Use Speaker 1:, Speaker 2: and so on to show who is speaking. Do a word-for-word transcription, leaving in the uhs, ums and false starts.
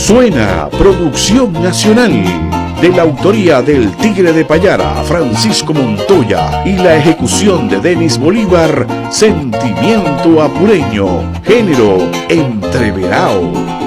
Speaker 1: Suena Producción Nacional, de la autoría del Tigre de Payara, Francisco Montoya, y la ejecución de Denis Bolívar, Sentimiento Apureño, género entreverao.